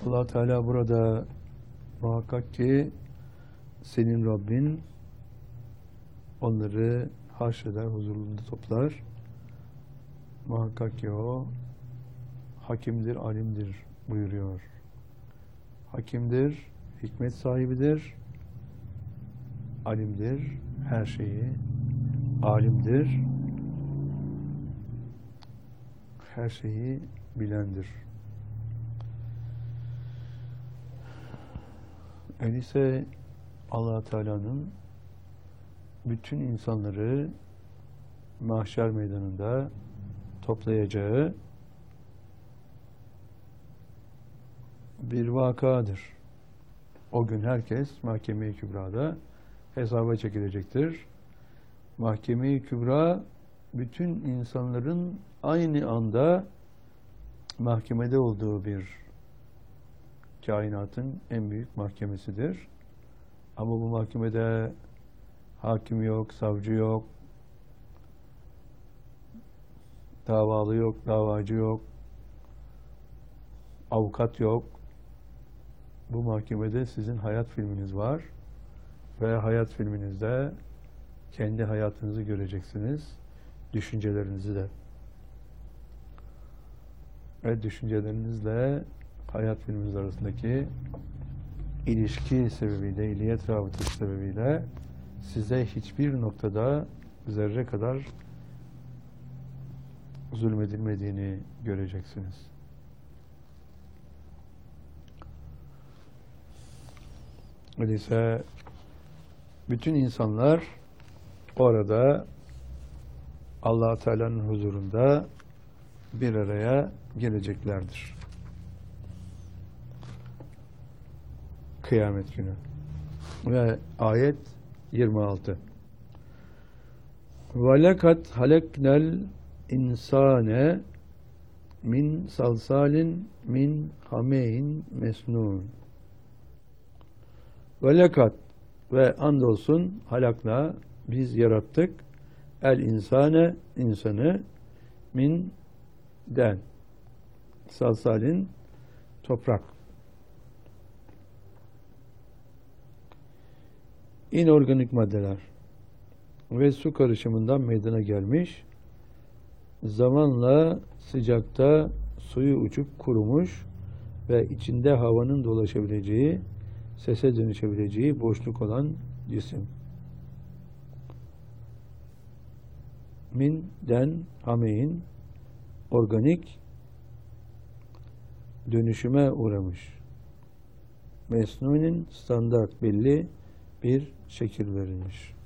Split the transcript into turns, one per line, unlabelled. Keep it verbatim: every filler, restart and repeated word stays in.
Allah Teala burada muhakkak ki senin Rabbin onları haşreder, huzurunda toplar. Muhakkak ki o hakimdir, alimdir buyuruyor. Hakimdir, hikmet sahibidir, alimdir, her şeyi, alimdir, her şeyi bilendir. Öyleyse Allah Teala'nın bütün insanları mahşer meydanında toplayacağı bir vakadır. O gün herkes Mahkeme-i Kübra'da hesaba çekilecektir. Mahkeme-i Kübra bütün insanların aynı anda mahkemede olduğu bir kainatın en büyük mahkemesidir. Ama bu mahkemede hakim yok, savcı yok, davalı yok, davacı yok, avukat yok. Bu mahkemede sizin hayat filminiz var ve hayat filminizde kendi hayatınızı göreceksiniz, düşüncelerinizi de. Ve düşüncelerinizle hayat filminiz arasındaki ilişki sebebiyle, iliyet rabıtası sebebiyle size hiçbir noktada zerre kadar zulmedilmediğini göreceksiniz. Öyleyse bütün insanlar orada Allah Teala'nın huzurunda bir araya geleceklerdir. Kıyamet günü. Ve ayet yirmi altı. Ve lekad haleknel insane min salsalin min hamein mesnun. Ve lekad ve andolsun halakla biz yarattık el insane insanı min den salsalin toprak. İnorganik maddeler ve su karışımından meydana gelmiş, zamanla sıcakta suyu uçup kurumuş ve içinde havanın dolaşabileceği, sese dönüşebileceği boşluk olan cisim. Min den hameyin organik dönüşüme uğramış. Mesnun'un standart belli bir şekil verilmiş.